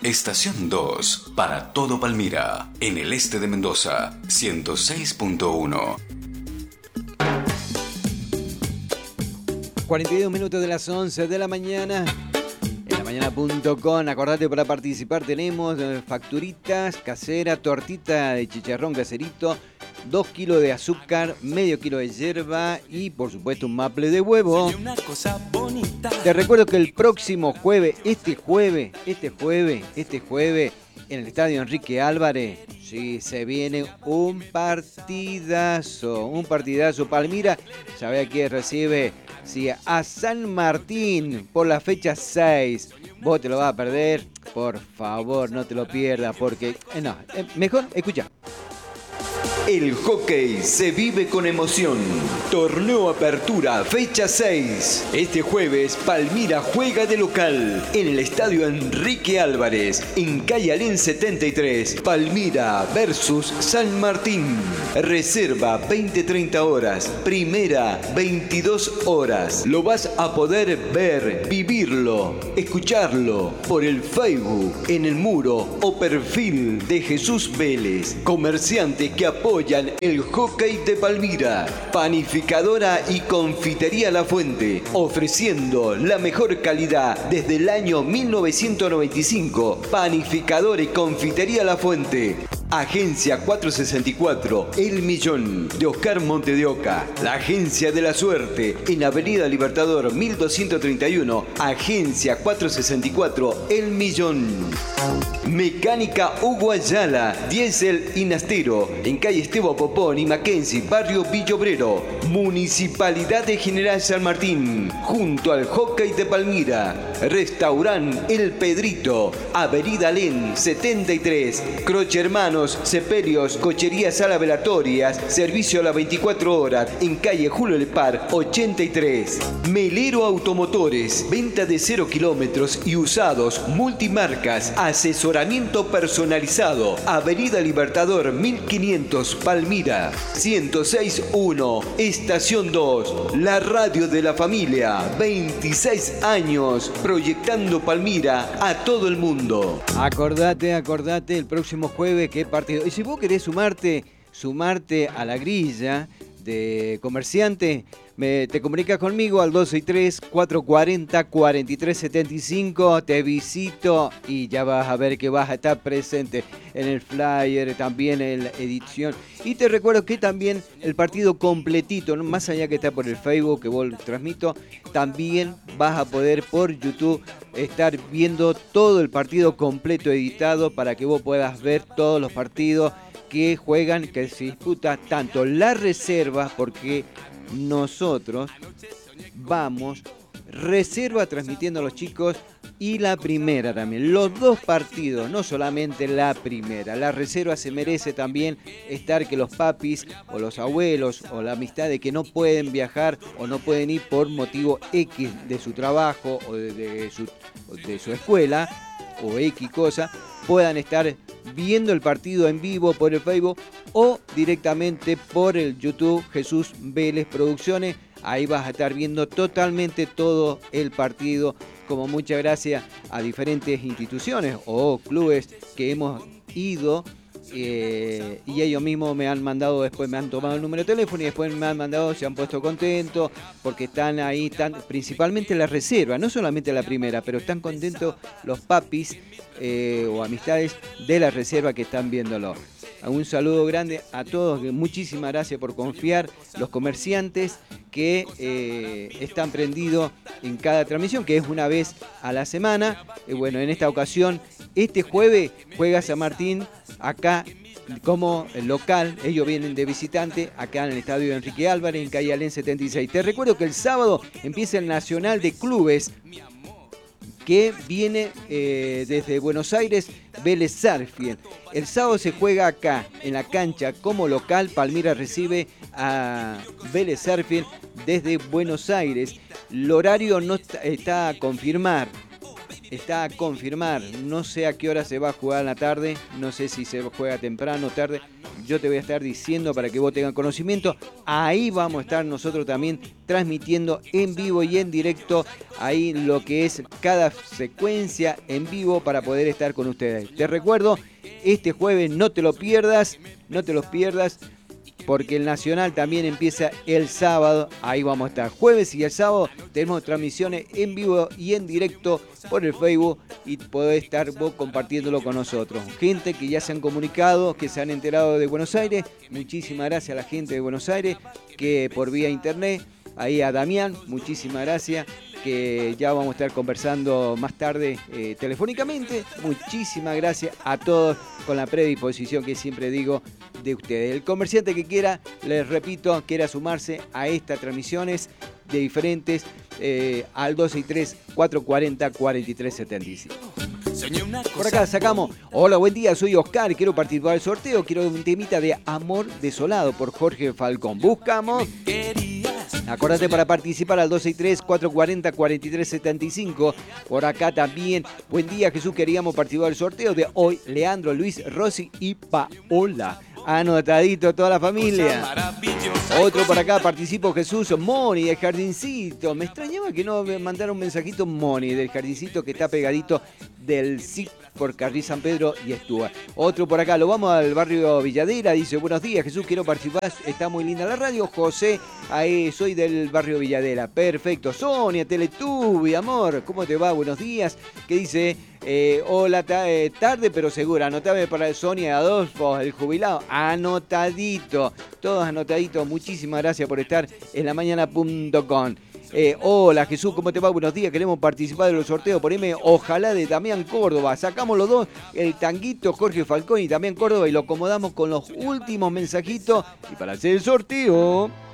Estación 2, para todo Palmira, en el este de Mendoza, 106.1. 42 minutos de las 11 de la mañana. En lamañana.com, acordate, para participar tenemos facturitas caseras, tortita de chicharrón caserito, 2 kilos de azúcar, medio kilo de yerba y por supuesto un maple de huevo. Te recuerdo que el próximo jueves, este jueves, en el estadio Enrique Álvarez, sí, se viene un partidazo. Palmira, ¿sabe a quién recibe? Sí, a San Martín por la fecha 6. Vos te lo vas a perder, por favor, no te lo pierdas, porque mejor escucha. El hockey se vive con emoción. Torneo Apertura, fecha 6. Este jueves, Palmira juega de local en el estadio Enrique Álvarez, en calle Alén 73. Palmira versus San Martín. Reserva 20-30 horas. Primera 22 horas. Lo vas a poder ver, vivirlo, escucharlo por el Facebook, en el muro o perfil de Jesús Vélez. Comerciantes que apoyan el hockey de Palmira. Panificadora y confitería La Fuente, ofreciendo la mejor calidad desde el año 1995. Panificadora y confitería La Fuente. Agencia 464, El Millón, de Oscar Monte de Oca. La Agencia de la Suerte, en Avenida Libertador 1231, Agencia 464, El Millón. Mecánica Hugo Ayala, Diesel y Nastero, en calle Esteban Popón y Mackenzie, barrio Villobrero. Municipalidad de General San Martín, junto al hockey de Palmira. Restaurant El Pedrito, Avenida Alén 73, Croce Hermanos, Sepelios, Cochería Sala Velatorias, servicio a las 24 horas, en calle Julio Lepar 83. Melero Automotores, venta de 0 kilómetros y usados, multimarcas, asesoramiento personalizado, Avenida Libertador 1500, Palmira. 106.1, Estación 2, la radio de la familia, 26 años, proyectando Palmira a todo el mundo. Acordate, el próximo jueves, qué partido. Y si vos querés sumarte a la grilla de comerciante, te comunicas conmigo al 263-440-4375, te visito y ya vas a ver que vas a estar presente en el flyer, también en la edición. Y te recuerdo que también el partido completito, ¿no? Más allá que está por el Facebook, que vos lo transmito, también vas a poder por YouTube estar viendo todo el partido completo editado para que vos puedas ver todos los partidos que juegan, que se disputa tanto la reserva, porque nosotros vamos reserva transmitiendo a los chicos, y la primera también, los dos partidos, no solamente la primera. La reserva se merece también estar, que los papis o los abuelos o la amistad de que no pueden viajar o no pueden ir por motivo X de su trabajo o de su escuela o X cosa, puedan estar viendo el partido en vivo por el Facebook o directamente por el YouTube Jesús Vélez Producciones. Ahí vas a estar viendo totalmente todo el partido, como muchas gracias a diferentes instituciones o clubes que hemos ido, y ellos mismos me han mandado, después me han tomado el número de teléfono y después me han mandado, se han puesto contentos porque están ahí, principalmente la reserva, no solamente la primera, pero están contentos los papis o amistades de la reserva que están viéndolo. Un saludo grande a todos, muchísimas gracias por confiar, los comerciantes que están prendidos en cada transmisión, que es una vez a la semana. Bueno, en esta ocasión, este jueves juega San Martín acá como local, ellos vienen de visitante acá en el estadio Enrique Álvarez, en calle Alén 76. Te recuerdo que el sábado empieza el Nacional de Clubes, que viene desde Buenos Aires, Vélez Sarsfield. El sábado se juega acá, en la cancha, como local. Palmira recibe a Vélez Sarsfield desde Buenos Aires. El horario no está a confirmar. No sé a qué hora se va a jugar en la tarde, no sé si se juega temprano o tarde. yo te voy a estar diciendo para que vos tengas conocimiento. Ahí vamos a estar nosotros también transmitiendo en vivo y en directo ahí lo que es cada secuencia en vivo para poder estar con ustedes. Te recuerdo, este jueves no te lo pierdas, porque el Nacional también empieza el sábado. Ahí vamos a estar. Jueves y el sábado tenemos transmisiones en vivo y en directo por el Facebook y podés estar vos compartiéndolo con nosotros. Gente que ya se han comunicado, que se han enterado de Buenos Aires. Muchísimas gracias a la gente de Buenos Aires que por vía internet. Ahí a Damián, muchísimas gracias, que ya vamos a estar conversando más tarde telefónicamente. Muchísimas gracias a todos con la predisposición que siempre digo de ustedes. El comerciante que quiera, les repito, quiera sumarse a estas transmisiones de diferentes al 263-440-4375. Por acá sacamos, hola, buen día, soy Oscar, quiero participar del sorteo, quiero un temita de Amor Desolado por Jorge Falcón. Buscamos. Acordate para participar al 263-440-4375. Por acá también, buen día Jesús, queríamos participar del sorteo de hoy. Leandro, Luis, Rosy y Paola. Anotadito toda la familia. Otro por acá, participo Jesús, Moni del Jardincito. Me extrañaba que no me mandara un mensajito Moni del Jardincito que está pegadito del SIC por Carril San Pedro y Estúa. Otro por acá, lo vamos al barrio Villadera, dice, buenos días Jesús, quiero participar, está muy linda la radio. José, ahí soy del barrio Villadera, perfecto. Sonia, Teletubi, amor, ¿cómo te va? Buenos días. ¿Qué dice? Hola, tarde pero segura, anotame para Sonia Adolfo, el jubilado, anotadito, todos anotaditos, muchísimas gracias por estar en lamañana.com. Hola Jesús, ¿cómo te va? Buenos días, queremos participar de los sorteos, poneme ojalá de Damián Córdoba, sacamos los dos, el tanguito Jorge Falcón y Damián Córdoba y lo acomodamos con los últimos mensajitos y para hacer el sorteo.